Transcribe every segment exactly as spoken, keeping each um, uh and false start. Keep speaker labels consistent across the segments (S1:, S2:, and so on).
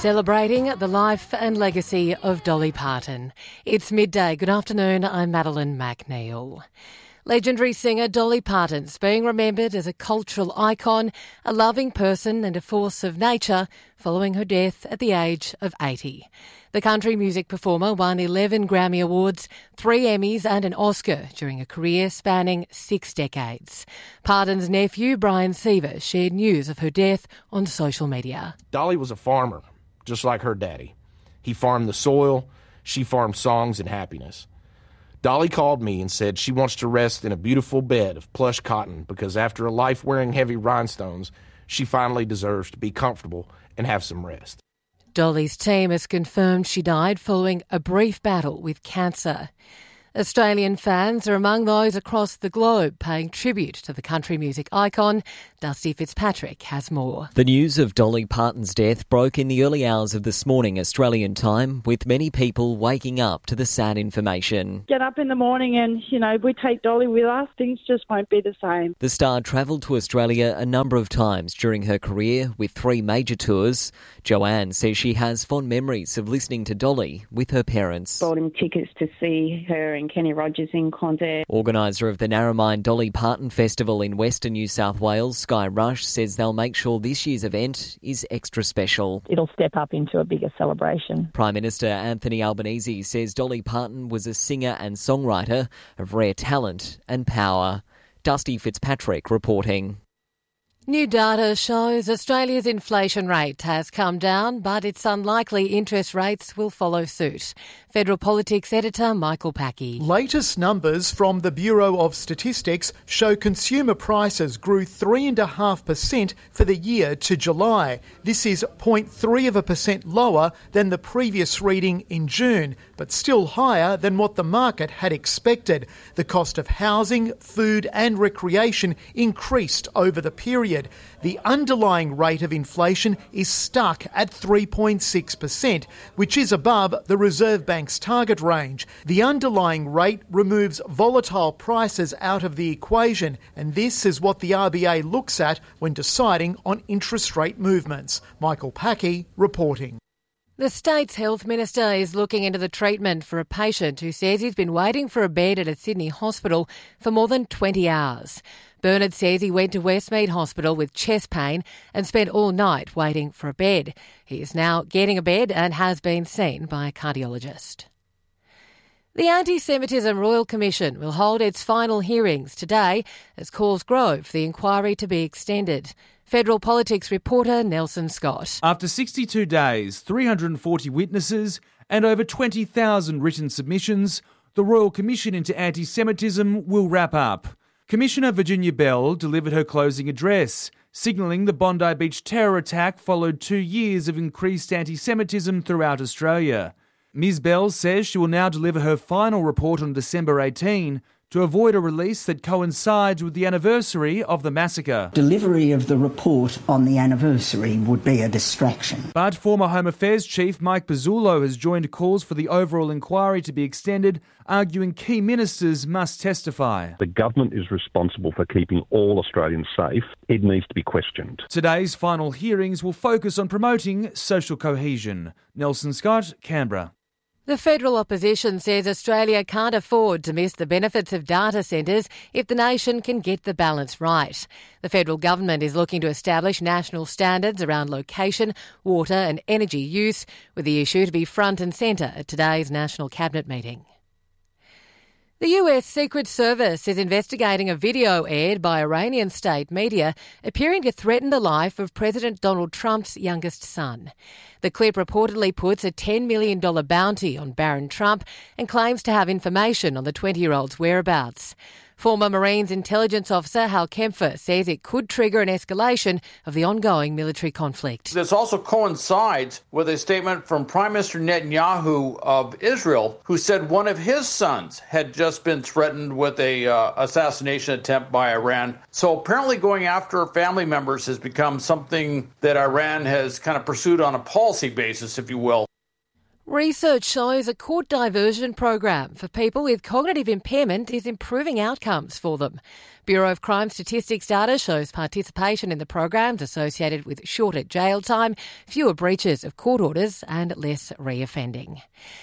S1: Celebrating the life and legacy of Dolly Parton. It's midday. Good afternoon, I'm Madeline McNeil. Legendary singer Dolly Parton's being remembered as a cultural icon, a loving person and a force of nature following her death at the age of eighty. The country music performer won eleven Grammy Awards, three Emmys and an Oscar during a career spanning six decades. Parton's nephew, Brian Seaver, shared news of her death on social media.
S2: Dolly was a farmer, just like her daddy. He farmed the soil, she farmed songs and happiness. Dolly called me and said she wants to rest in a beautiful bed of plush cotton because after a life wearing heavy rhinestones, she finally deserves to be comfortable and have some rest.
S1: Dolly's team has confirmed she died following a brief battle with cancer. Australian fans are among those across the globe paying tribute to the country music icon. Dusty Fitzpatrick has more.
S3: The news of Dolly Parton's death broke in the early hours of this morning Australian time, with many people waking up to the sad information.
S4: Get up in the morning and, you know, we take Dolly with us, things just won't be the same.
S3: The star travelled to Australia a number of times during her career with three major tours. Joanne says she has fond memories of listening to Dolly with her parents.
S5: Bought him tickets to see her and Kenny Rogers in concert.
S3: Organiser of the Narromine Dolly Parton Festival in Western New South Wales, Sky Rush, says they'll make sure this year's event is extra special.
S5: It'll step up into a bigger celebration.
S3: Prime Minister Anthony Albanese says Dolly Parton was a singer and songwriter of rare talent and power. Dusty Fitzpatrick reporting.
S1: New data shows Australia's inflation rate has come down, but it's unlikely interest rates will follow suit. Federal Politics editor Michael Packey.
S6: Latest numbers from the Bureau of Statistics show consumer prices grew three point five percent for the year to July. This is zero point three of a percent lower than the previous reading in June, but still higher than what the market had expected. The cost of housing, food and recreation increased over the period. The underlying rate of inflation is stuck at three point six percent, which is above the Reserve Bank's target range. The underlying rate removes volatile prices out of the equation, and this is what the R B A looks at when deciding on interest rate movements. Michael Packey reporting.
S1: The state's health minister is looking into the treatment for a patient who says he's been waiting for a bed at a Sydney hospital for more than twenty hours. Bernard says he went to Westmead Hospital with chest pain and spent all night waiting for a bed. He is now getting a bed and has been seen by a cardiologist. The Anti-Semitism Royal Commission will hold its final hearings today as calls grow for the inquiry to be extended. Federal Politics reporter Nelson Scott.
S7: After sixty-two days, three hundred forty witnesses and over twenty thousand written submissions, the Royal Commission into Anti-Semitism will wrap up. Commissioner Virginia Bell delivered her closing address, signalling the Bondi Beach terror attack followed two years of increased anti-Semitism throughout Australia. Miz Bell says she will now deliver her final report on December eighteenth to avoid a release that coincides with the anniversary of the massacre.
S8: Delivery of the report on the anniversary would be a distraction.
S7: But former Home Affairs Chief Mike Pizzullo has joined calls for the overall inquiry to be extended, arguing key ministers must testify.
S9: The government is responsible for keeping all Australians safe. It needs to be questioned.
S7: Today's final hearings will focus on promoting social cohesion. Nelson Scott, Canberra.
S1: The federal opposition says Australia can't afford to miss the benefits of data centres if the nation can get the balance right. The federal government is looking to establish national standards around location, water and energy use, with the issue to be front and centre at today's National Cabinet meeting. The U S Secret Service is investigating a video aired by Iranian state media appearing to threaten the life of President Donald Trump's youngest son. The clip reportedly puts a ten million dollars bounty on Barron Trump and claims to have information on the twenty-year-old's whereabouts. Former Marines intelligence officer Hal Kempfer says it could trigger an escalation of the ongoing military conflict.
S10: This also coincides with a statement from Prime Minister Netanyahu of Israel, who said one of his sons had just been threatened with a uh, assassination attempt by Iran. So apparently going after family members has become something that Iran has kind of pursued on a policy basis, if you will.
S1: Research shows a court diversion program for people with cognitive impairment is improving outcomes for them. Bureau of Crime Statistics data shows participation in the programs associated with shorter jail time, fewer breaches of court orders and less reoffending.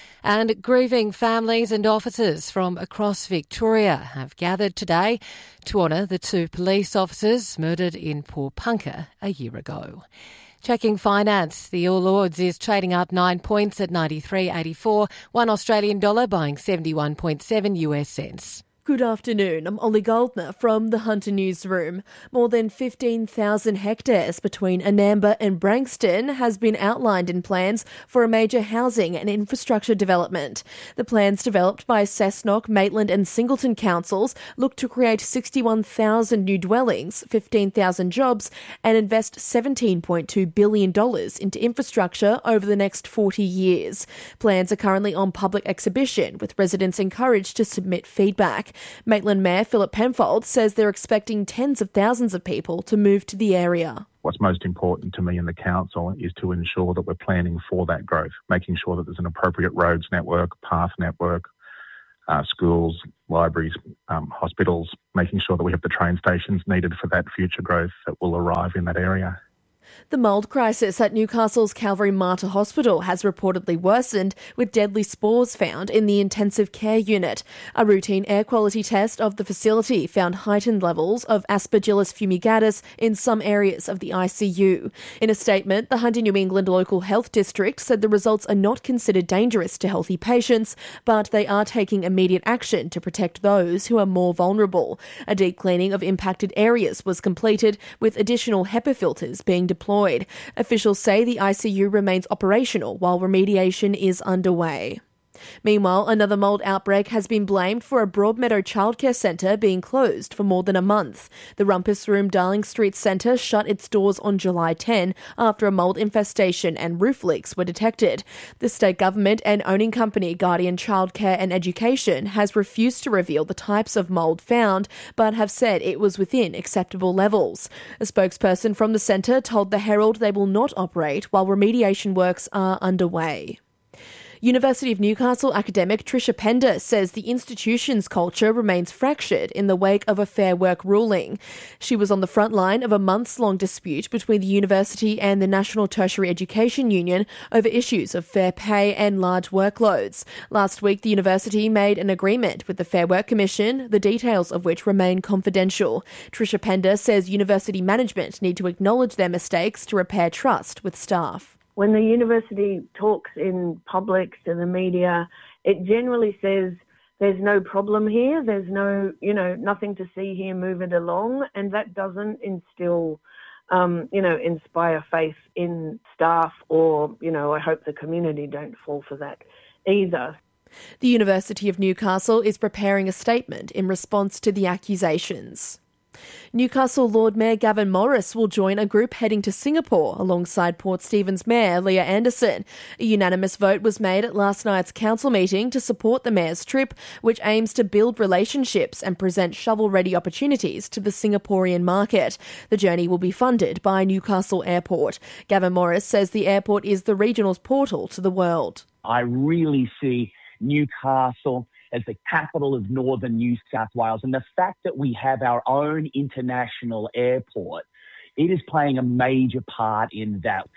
S1: And grieving families and officers from across Victoria have gathered today to honour the two police officers murdered in Poorpunka a year ago. Checking finance, the All Ords is trading up nine points at ninety-three eighty-four, one Australian dollar buying seventy-one point seven U S cents.
S11: Good afternoon, I'm Ollie Goldner from the Hunter Newsroom. More than fifteen thousand hectares between Anamba and Branxton has been outlined in plans for a major housing and infrastructure development. The plans developed by Cessnock, Maitland and Singleton councils look to create sixty-one thousand new dwellings, fifteen thousand jobs and invest seventeen point two billion dollars into infrastructure over the next forty years. Plans are currently on public exhibition, with residents encouraged to submit feedback. Maitland Mayor Philip Penfold says they're expecting tens of thousands of people to move to the area.
S9: What's most important to me and the council is to ensure that we're planning for that growth, making sure that there's an appropriate roads network, path network, uh, schools, libraries, um, hospitals, making sure that we have the train stations needed for that future growth that will arrive in that area.
S11: The mould crisis at Newcastle's Calvary Mater Hospital has reportedly worsened, with deadly spores found in the intensive care unit. A routine air quality test of the facility found heightened levels of Aspergillus fumigatus in some areas of the I C U. In a statement, the Hunter New England Local Health District said the results are not considered dangerous to healthy patients, but they are taking immediate action to protect those who are more vulnerable. A deep cleaning of impacted areas was completed, with additional HEPA filters being deployed. Deployed. Officials say the I C U remains operational while remediation is underway. Meanwhile, another mould outbreak has been blamed for a Broadmeadow childcare centre being closed for more than a month. The Rumpus Room Darling Street Centre shut its doors on July tenth after a mould infestation and roof leaks were detected. The state government and owning company Guardian Childcare and Education has refused to reveal the types of mould found, but have said it was within acceptable levels. A spokesperson from the centre told the Herald they will not operate while remediation works are underway. University of Newcastle academic Tricia Pender says the institution's culture remains fractured in the wake of a Fair Work ruling. She was on the front line of a months-long dispute between the university and the National Tertiary Education Union over issues of fair pay and large workloads. Last week, the university made an agreement with the Fair Work Commission, the details of which remain confidential. Tricia Pender says university management need to acknowledge their mistakes to repair trust with staff.
S12: When the university talks in public to the media, it generally says there's no problem here, there's no, you know, nothing to see here, move it along, and that doesn't instill, um, you know, inspire faith in staff or, you know, I hope the community don't fall for that either.
S11: The University of Newcastle is preparing a statement in response to the accusations. Newcastle Lord Mayor Gavin Morris will join a group heading to Singapore alongside Port Stephens Mayor Leah Anderson. A unanimous vote was made at last night's council meeting to support the mayor's trip, which aims to build relationships and present shovel-ready opportunities to the Singaporean market. The journey will be funded by Newcastle Airport. Gavin Morris says the airport is the regional's portal to the world.
S13: I really see Newcastle as the capital of northern New South Wales, and the fact that we have our own international airport, it is playing a major part in that.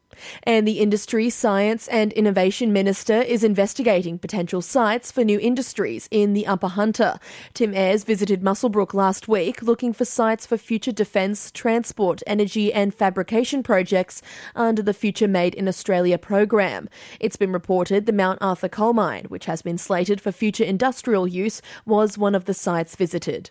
S11: And the Industry, Science and Innovation Minister is investigating potential sites for new industries in the Upper Hunter. Tim Ayres visited Muswellbrook last week looking for sites for future defence, transport, energy and fabrication projects under the Future Made in Australia program. It's been reported the Mount Arthur coal mine, which has been slated for future industrial use, was one of the sites visited.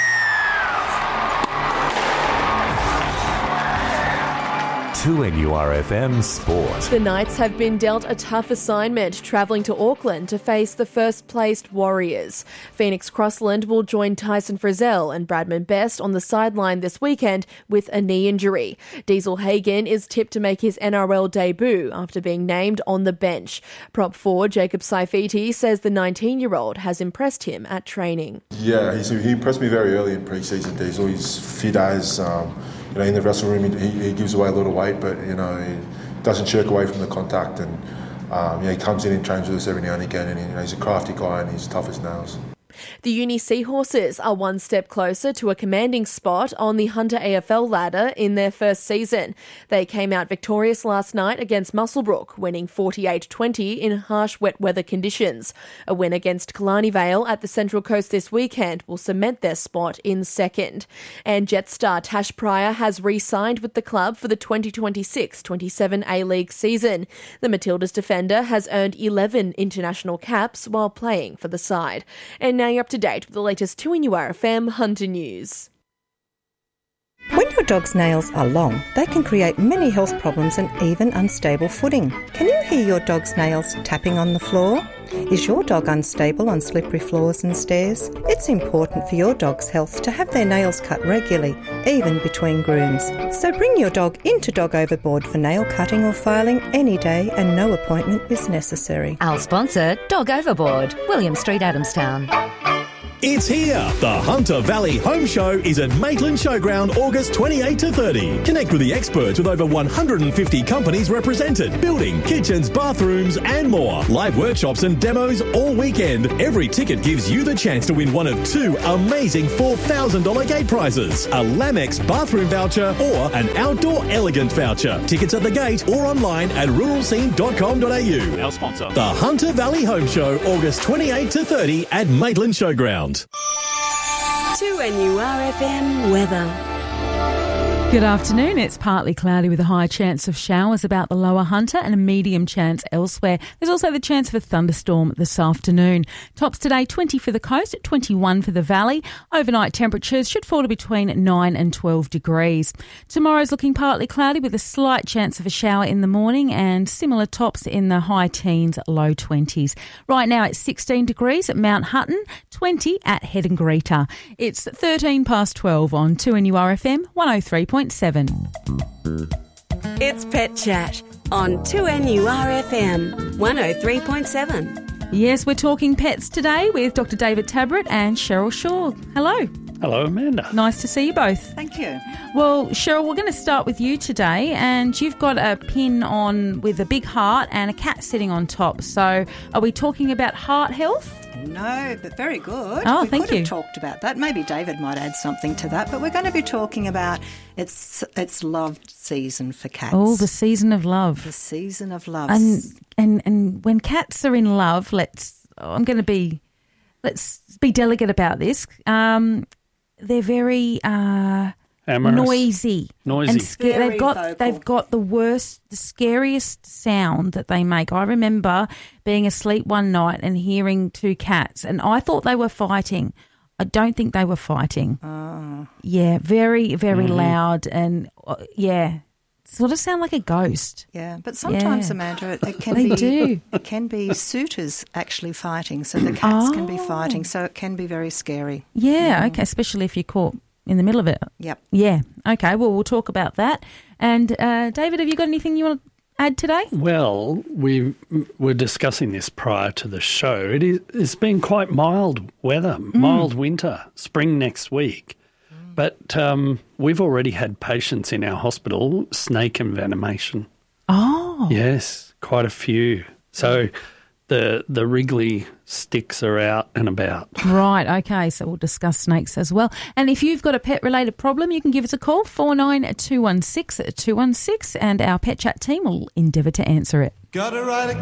S14: two N U R F M Sport.
S11: The Knights have been dealt a tough assignment, travelling to Auckland to face the first-placed Warriors. Phoenix Crossland will join Tyson Frizzell and Bradman Best on the sideline this weekend with a knee injury. Diesel Hagen is tipped to make his N R L debut after being named on the bench. Prop four Jacob Saifiti says the nineteen-year-old has impressed him at training.
S15: Yeah, he's, he impressed me very early in pre-season. Diesel, he's fit as... Um, You know, in the wrestle room, he, he gives away a little weight, but, you know, he doesn't shirk away from the contact. And Um, yeah, he comes in and trains with us every now and again, and you know, he's a crafty guy and he's tough as nails.
S11: The Uni Seahorses are one step closer to a commanding spot on the Hunter A F L ladder in their first season. They came out victorious last night against Muswellbrook, winning forty-eight twenty in harsh wet weather conditions. A win against Killarney Vale at the Central Coast this weekend will cement their spot in second. And Jetstar Tash Pryor has re-signed with the club for the twenty twenty-six twenty-seven A-League season. The Matildas defender has earned eleven international caps while playing for the side. And now you're up to date with the latest two N U R F M Hunter News.
S16: When your dog's nails are long, they can create many health problems and even unstable footing. Can you hear your dog's nails tapping on the floor? Is your dog unstable on slippery floors and stairs? It's important for your dog's health to have their nails cut regularly, even between grooms. So bring your dog into Dog Overboard for nail cutting or filing any day, and no appointment is necessary.
S17: Our sponsor, Dog Overboard, William Street, Adamstown.
S18: It's here. The Hunter Valley Home Show is at Maitland Showground August twenty-eighth to thirtieth. Connect with the experts with over one hundred fifty companies represented. Building, kitchens, bathrooms and more. Live workshops and demos all weekend. Every ticket gives you the chance to win one of two amazing four thousand dollars gate prizes. A Lamex bathroom voucher or an Outdoor Elegant voucher. Tickets at the gate or online at rural scene dot com dot a u.
S19: Our sponsor.
S18: The Hunter Valley Home Show August twenty-eighth to thirtieth at Maitland Showground.
S20: two N U R F M weather.
S21: Good afternoon. It's partly cloudy with a high chance of showers about the lower Hunter and a medium chance elsewhere. There's also the chance of a thunderstorm this afternoon. Tops today, twenty for the coast, twenty-one for the valley. Overnight temperatures should fall to between nine and twelve degrees. Tomorrow's looking partly cloudy with a slight chance of a shower in the morning and similar tops in the high teens, low twenties. Right now it's sixteen degrees at Mount Hutton, twenty at Hedengreta. It's thirteen past twelve on two N U R F M one oh three point seven.
S20: It's Pet Chat on two N U R F M one oh three point seven.
S21: Yes, we're talking pets today with Doctor David Tabrett and Cheryl Shaw. Hello.
S19: Hello, Amanda.
S21: Nice to see you both.
S22: Thank you.
S21: Well, Cheryl, we're going to start with you today, and you've got a pin on with a big heart and a cat sitting on top. So are we talking about heart health?
S22: No, but very good.
S21: Oh,
S22: we
S21: thank
S22: could
S21: you.
S22: have talked about that. Maybe David might add something to that, but we're going to be talking about it's it's love season for cats.
S21: Oh, the season of love.
S22: The season of love.
S21: And and and when cats are in love, let's oh, I'm going to be let's be delicate about this. Um, they're very uh, noisy,
S19: noisy.
S21: and sca-
S22: Very
S21: they've got
S22: vocal.
S21: they've got the worst, the scariest sound that they make. I remember being asleep one night and hearing two cats, and I thought they were fighting. I don't think they were fighting.
S22: Oh.
S21: Yeah, very, very
S22: Mm-hmm.
S21: loud, and uh, yeah, sort of sound like a ghost.
S22: Yeah, but sometimes,
S21: Yeah.
S22: Amanda, it, it can
S21: They
S22: be
S21: do.
S22: it can be suitors actually fighting, so the cats can be
S21: Oh.
S22: fighting, so it can be very scary.
S21: Yeah, okay, especially if you're caught in the middle of it.
S22: Yep.
S21: Yeah, okay, well, we'll talk about that. And uh, David, have you got anything you want to add today?
S19: Well, we were discussing this prior to the show. It is, it's been quite mild weather, mild winter, spring next week. But um, we've already had patients in our hospital, snake envenomation.
S21: Oh.
S19: Yes, quite a few. So the the Wrigley sticks are out and about.
S21: Right, okay, so we'll discuss snakes as well. And if you've got a pet-related problem, you can give us a call, four nine two one six two one six, and our Pet Chat team will endeavour to answer it.
S23: Gotta write a